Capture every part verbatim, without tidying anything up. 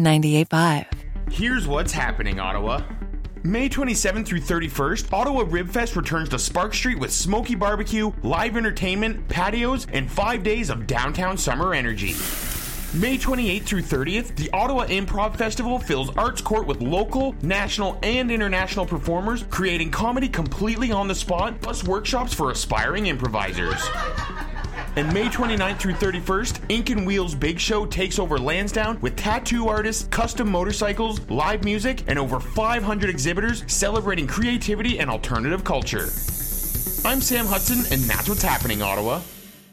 ninety-eight point five. Here's what's happening, Ottawa. May twenty-seventh through thirty-first, Ottawa Ribfest returns to Spark Street with smoky barbecue, live entertainment, patios, and five days of downtown summer energy. May twenty-eighth through thirtieth, the Ottawa Improv Festival fills Arts Court with local, national, and international performers creating comedy completely on the spot, plus workshops for aspiring improvisers. And May twenty-ninth through thirty-first, Ink and Wheels Big Show takes over Lansdowne with tattoo artists, custom motorcycles, live music, and over five hundred exhibitors celebrating creativity and alternative culture. I'm Sam Hudson, and that's what's happening, Ottawa.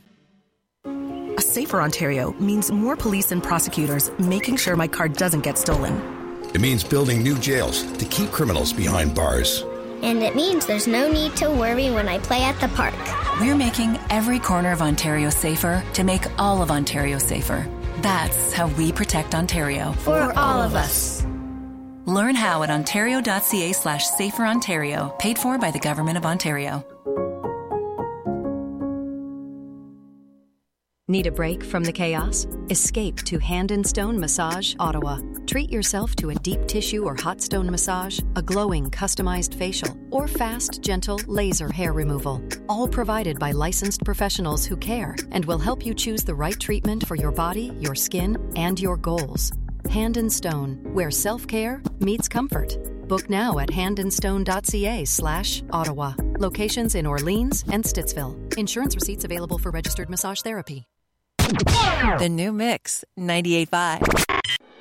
A safer Ontario means more police and prosecutors making sure my car doesn't get stolen. It means building new jails to keep criminals behind bars. And it means there's no need to worry when I play at the park. We're making every corner of Ontario safer to make all of Ontario safer. That's how we protect Ontario. For, For all of us. Learn how at ontario.ca slash safer Ontario. Paid for by the Government of Ontario. Need a break from the chaos? Escape to Hand and Stone Massage Ottawa. Treat yourself to a deep tissue or hot stone massage, a glowing customized facial, or fast, gentle laser hair removal. All provided by licensed professionals who care and will help you choose the right treatment for your body, your skin, and your goals. Hand and Stone, where self-care meets comfort. Book now at handandstone.ca slash Ottawa. Locations in Orleans and Stittsville. Insurance receipts available for registered massage therapy. The new Mix ninety-eight point five.